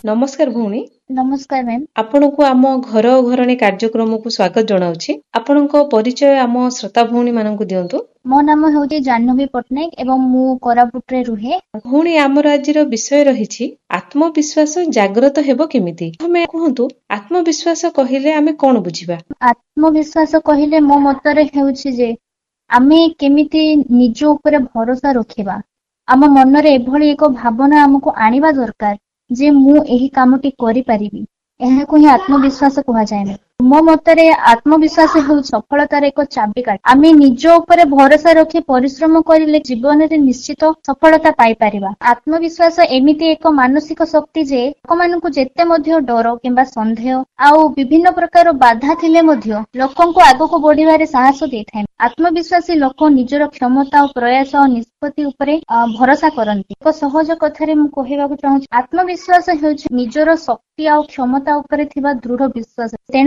नमस्कार भौणी। नमस्कार मैम। आपनको आम घर घरणी कार्यक्रम को स्वागत जनाऊँ। आपनको परिचय आम श्रोता भौणी मानक दिंतु। मो नाम होती जाह्नवी पट्टनायक एवं मु कोरापुट रे रुहे। भौणी आमर आज विषय रही आत्मविश्वास जागृत हेबो केमिति। हमें कहतु आत्मविश्वास कहिले आमे कोन बुझिबा? आत्मविश्वास कहिले मो मतरे हेउछि जे आमे केमिति निज ऊपर भरोसा रखिबा। आम मनरे एभली एक भावना हमको आनिबा दरकार जे मु एही कामटी करि परिबी। एहाको ही आत्मविश्वास कहा जाय। मो मतरे आत्मविश्वास हेउछि सफलतार एक चाबिकाठी। आमे निज ऊपर भरोसा रखि परिश्रम करिले जीवन रे निश्चित सफलता पाई परिबा। आत्मविश्वास एमिति एक मानसिक शक्ति जे लोकमानकु जेते मध्ये डर किंबा संदेह आउ विभिन्न प्रकार बाधा थिले मध्ये लोकंको आगको बढ़िबारे साहस देथाय। आत्मविश्वासी लोक निजर क्षमता और प्रयास और निष्पत्ति उपरे भरोसा करନ୍ତି। एक सहज कथारे मु कहिबाकु चाहूछि आत्मविश्वास हेउछि निजर शक्ति और क्षमता उपरे थिबा दृढ़ विश्वास।